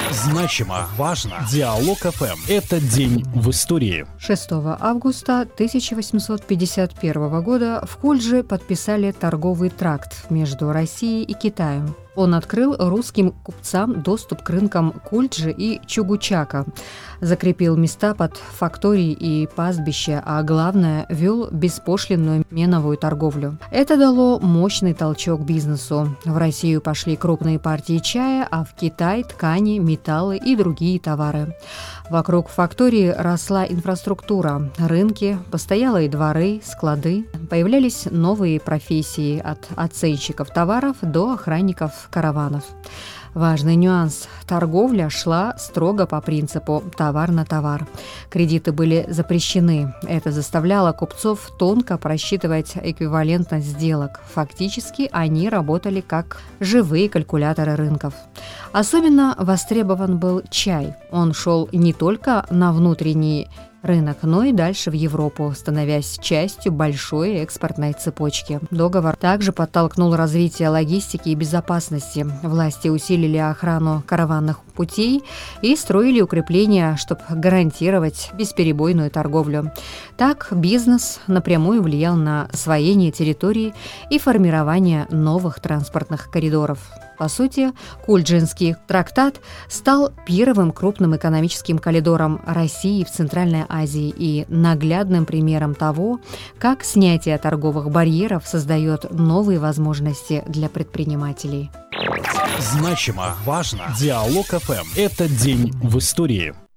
Значимо, важно. Диалог ФМ. Этот день в истории. 6 августа 1851 года в Кульже подписали торговый тракт между Россией и Китаем. Он открыл русским купцам доступ к рынкам Кульджи и Чугучака, закрепил места под фактории и пастбища, а главное, вел беспошлинную меновую торговлю. Это дало мощный толчок бизнесу. В Россию пошли крупные партии чая, а в Китай – ткани, металлы и другие товары. Вокруг фактории росла инфраструктура, рынки, постоялые дворы, склады. Появлялись новые профессии от оценщиков товаров до охранников караванов. Важный нюанс – торговля шла строго по принципу «товар на товар». Кредиты были запрещены. Это заставляло купцов тонко просчитывать эквивалентность сделок. Фактически они работали как живые калькуляторы рынков. Особенно востребован был чай. Он шел не только на внутренний рынок, но и дальше в Европу, становясь частью большой экспортной цепочки. Договор также подтолкнул развитие логистики и безопасности. Власти усилили охрану караванных путей и строили укрепления, чтобы гарантировать бесперебойную торговлю. Так бизнес напрямую влиял на освоение территорий и формирование новых транспортных коридоров. По сути, Кульджинский трактат стал первым крупным экономическим коридором России в Центральной Азии и наглядным примером того, как снятие торговых барьеров создает новые возможности для предпринимателей. Значимо, важно. Диалог ФМ. Этот день в истории.